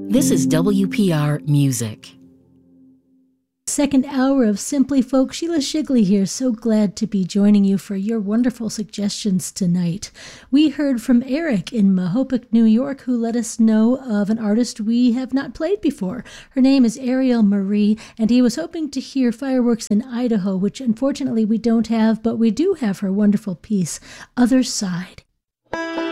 This is WPR Music. Second hour of Simply Folk. Sheila Shigley here. So glad to be joining you for your wonderful suggestions tonight. We heard from Eric in Mahopac, New York, who let us know of an artist we have not played before. Her name is Ariel Marie, and he was hoping to hear Fireworks in Idaho, which unfortunately we don't have, but we do have her wonderful piece, Other Side.